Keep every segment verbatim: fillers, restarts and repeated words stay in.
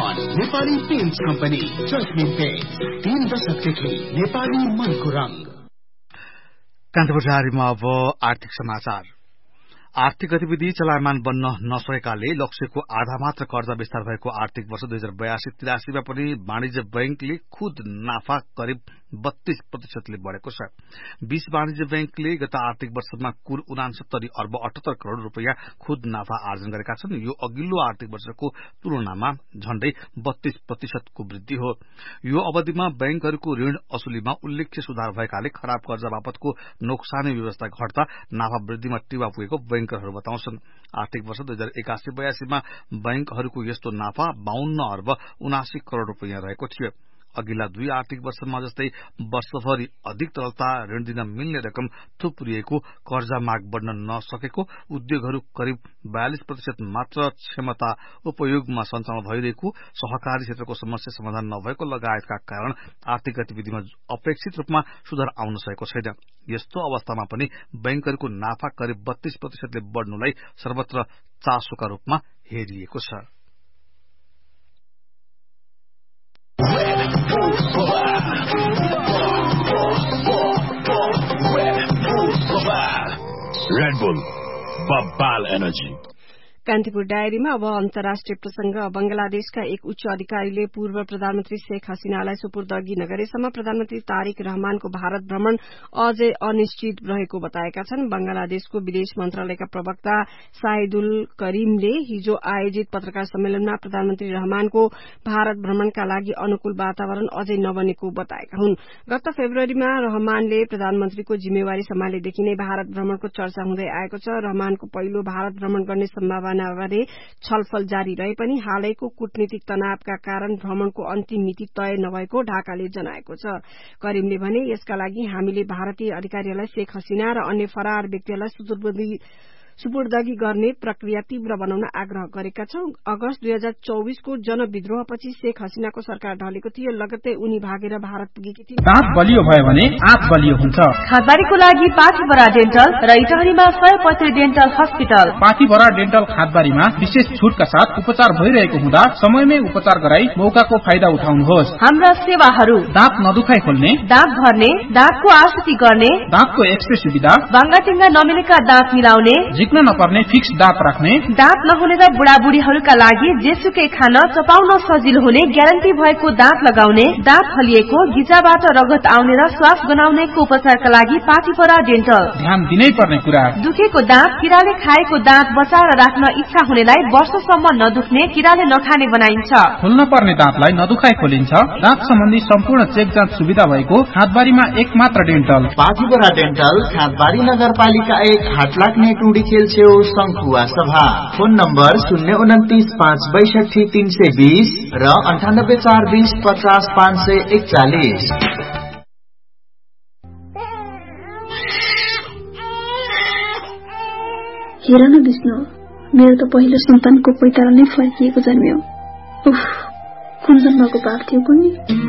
On Nepali paints company jasmine paints तीन दशकदेखि नेपाली मनको रंग। कान्तिपुर डायरीमा अब आर्थिक समाचार। आर्थिक गतिविधि चलायमान बन्न नसकेकाले लक्ष्यको आधा मात्र कर्जा विस्तार भएको आर्थिक वर्ष दुई हजार बयासी तिरासीमा पनि वाणिज्य बैंकले खुद नाफा करिब बत्तीस प्रतिशतले बढ़ेको छ। बीस वाणिज्य बैंकले गत आर्थिक वर्षमा कुल उनासत्तरी अर्ब अठहत्तर करोड़ रूपियाँ खुद नाफा आर्जन गरेका छन्। यो अघिल्लो आर्थिक वर्षको तुलनामा झण्डै बत्तीस प्रतिशतको वृद्धि हो। यो अवधिमा बैंकहरूको ऋण असुलीमा उल्लेख्य सुधार भएकाले खराब कर्जा बापतको नोक्सानी व्यवस्था घट्दा नाफा वृद्धिमा टेवा पुगेको बैंकरहरू बताउँछन्। आर्थिक वर्ष दुई हजार एकासी बयासीमा बैंकहरूको यस्तो नाफा बाहन्न अर्ब उनासी करोड़ रूपियाँ रहेको थियो। अघिल्ला दुई आर्थिक वर्षमा जस्तै वर्षभरि अधिक तरलता ऋण दिन मिल्ने रकम थुप्रिएको कर्जा माग बढ़न नसकेको उद्योगहरू करिब बयालीस प्रतिशत मात्र क्षमता उपयोगमा सञ्चालन भइरहेको सहकारी क्षेत्रको समस्या समाधान नभएको लगायतका कारण आर्थिक गतिविधिमा अपेक्षित रूपमा सुधार आउन सकेको छैन। यस्तो अवस्थामा पनि बैंकहरूको नाफा करिब बत्तीस प्रतिशतले बढ़नुलाई सर्वत्र चासोका रूपमा हेरिएको छ। Red Bull, Babal Energy. Kantipur डायरीमा अब अन्तर्राष्ट्रिय प्रसंग। बंगलादेशका एक उच्च अधिकारीले पूर्व प्रधानमन्त्री शेख हसीनालाई सुपुर्दगी नगरेसम्म प्रधानमन्त्री तारिक रहमानको भारत भ्रमण अझै अनिश्चित रहेको बताएका छन्। बंगलादेशको विदेश मन्त्रालयका प्रवक्ता शाहिदुल करीमले हिजो आयोजित पत्रकार सम्मेलनमा प्रधानमन्त्री रहमानको भारत भ्रमणका लागि अनुकूल वातावरण अझै नबनेको बताएका हुन्। गत फेब्रुअरीमा रहमानले प्रधानमन्त्रीको जिम्मेवारी सम्हालेदेखि नै भारत भ्रमणको चर्चा हुँदै आएको छ। रहमानको पहिलो भारत भ्रमण गर्ने सम्भावना बारे छलफल जारी रहे पनि हालैको कूटनीतिक तनावका कारण भ्रमणको अन्तिम मिति तय नभएको ढाकाले जनाएको छ। करीमले भने यसका लागि हामीले भारतीय अधिकारीहरूलाई शेख हसीना र अन्य फरार व्यक्तिहरूलाई सुपुर्दगी गर्ने प्रक्रिया तीव्र बनाउन आग्रह गरेका छौं। अगस्त दुई हजार चौबीसको जनविद्रोहपछि शेख हसीनाको सरकार ढलेको थियो। लगत्तै उनी भागेर भारत पुगेकी थिइन्। दाँत बलियो भयो भने आँख बलियो हुन्छ। खादबारीको लागि पाथीभरा डेन्टल र इटहरीमा सय पैँसठी डेन्टल हस्पिटल। पाथीभरा डेन्टल खादबारीमा विशेष छुटका साथ उपचार भइरहेको हुँदा समयमै उपचार गराई मौकाको फाइदा उठाउनुहोस्। हाम्रा सेवाहरू दाँत नदुखाइ खोल्ने, दाँत भर्ने, दाँतको आकृति गर्ने, दाँतको एक्सरे सुविधा, बाङ्गाटिङ्गा नमिलेका दाँत मिलाउने, झिक्न नपर्ने फिक्स दाँत राख्ने, दाँत नहुने र बुढाबुढीहरूका लागि जेसुकै खान चपाउन सजिलो हुने ग्यारेन्टी भएको दाँत लगाउने, दाँत हलिएको, गिजाबाट रगत आउने र श्वास गनाउनेको उपचारका लागि पाथीभरा डेन्टल। ध्यान दिनै पर्ने कुरा, दुखेको दाँत, किराले खाएको दाँत बचाएर राख्न इच्छा हुनेलाई वर्षसम्म नदुख्ने, किराले नखाने बनाइन्छ। खोल्न पर्ने दाँतलाई नदुखाइ खोलिन्छ। दाँत सम्बन्धी सम्पूर्ण चेक जाँच सुविधा भएको खादबारीमा एक मात्र डेन्टल। पाथीभरा डेन्टल, खादबारी नगरपालिका एक, हाटलाग्ने टुडी खेल छेउ, संखुवा सभा। फोन नम्बर शून्य उन्तिस पाँच बैसठी तीन सय बीस र अन्ठानब्बे चार बीस पचास पाँच सय एकचालिस। हेर न विष्णु, मेरो त पहिलो सन्तानको पैताला नै फर्किएको जन्म्यो। उफ, कुन जन्मको पाप थियो कुनी?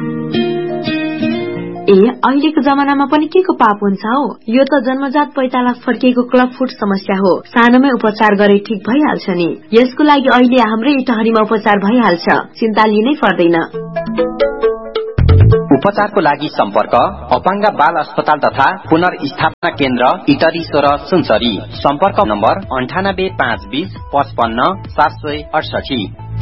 ए अहिलेको जमानामा पनि के को पाप हुन्छ हो? यो त जन्मजात पैताला फर्किएको क्लब फुट समस्या हो। सानोमै उपचार गरे ठीक भइहाल्छ नि। यसको लागि अहिले हाम्रै इटहरीमा उपचार भइहाल्छ, चिन्ता लिनै पर्दैन। उपचारको लागि सम्पर्क अपाङ्ग बाल अस्पताल तथा पुनर्स्थापना केन्द्र इटरी सोह्र सुनसरी। सम्पर्क नम्बर अन्ठानब्बे पाँच बीस पचपन्न सात सय अडसठी।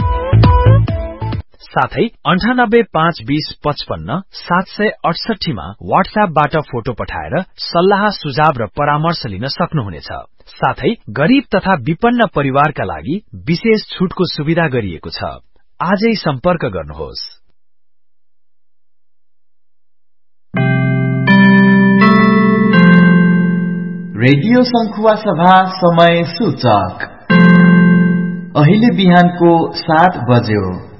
साथै अन्ठानब्बे पाँच बीस पचपन्न सात सय अडसठीमा वाट्सएपबाट फोटो पठाएर सल्लाह सुझाव र परामर्श लिन सक्नुहुनेछ। साथै गरीब तथा विपन्न परिवारका लागि विशेष छुटको सुविधा गरिएको छ। आजै सम्पर्क गर्नुहोस्। रेडियो संखुवा सभा समय सूचक अहिले बिहानको सात बज्यो।